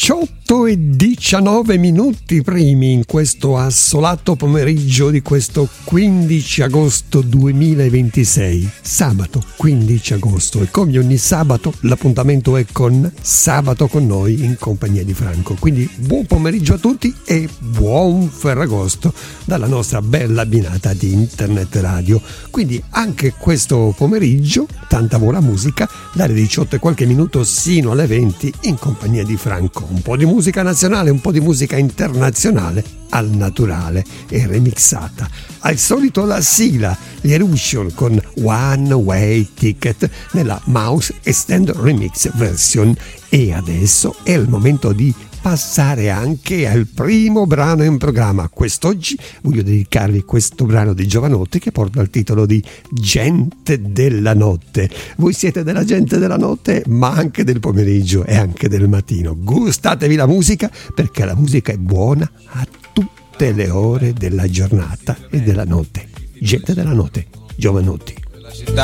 18:19 primi in questo assolato pomeriggio di questo 15 agosto 2026, sabato 15 agosto, e come ogni sabato l'appuntamento è con Sabato con noi in compagnia di Franco. Quindi buon pomeriggio a tutti e buon Ferragosto dalla nostra bella abbinata di Internet Radio. Quindi anche questo pomeriggio tanta buona musica dalle 18 e qualche minuto sino alle 20 in compagnia di Franco. Un po' di musica nazionale, un po' di musica internazionale al naturale e remixata. Al solito la sigla, gli Eruption con One Way Ticket nella Mouse Extended Remix version. E adesso è il momento di passare anche al primo brano in programma. Quest'oggi voglio dedicarvi questo brano di Jovanotti che porta il titolo di Gente della Notte. Voi siete della gente della notte, ma anche del pomeriggio e anche del mattino. Gustatevi la musica, perché la musica è buona a tutte le ore della giornata e della notte. Gente della notte, Jovanotti.